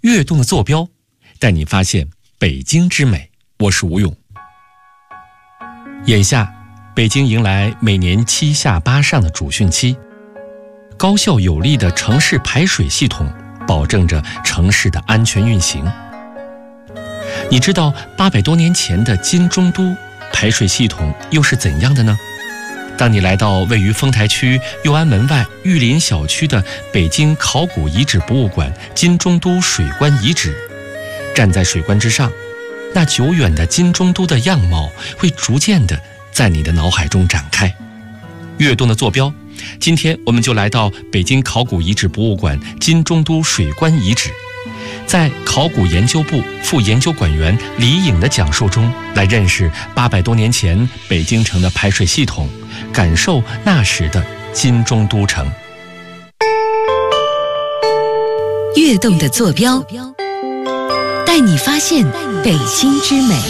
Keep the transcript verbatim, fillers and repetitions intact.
跃动的坐标，带你发现北京之美。我是吴勇。眼下，北京迎来每年七下八上的主汛期，高效有力的城市排水系统保证着城市的安全运行。你知道八百多年前的金中都排水系统又是怎样的呢？当你来到位于丰台区右安门外玉林小区的北京考古遗址博物馆金中都水关遗址，站在水关之上，那久远的金中都的样貌会逐渐地在你的脑海中展开。跃动的坐标，今天我们就来到北京考古遗址博物馆金中都水关遗址，在考古研究部副研究馆员李颖的讲述中，来认识八百多年前北京城的排水系统，感受那时的金中都城。 跃动的坐标，带你发现北京之美。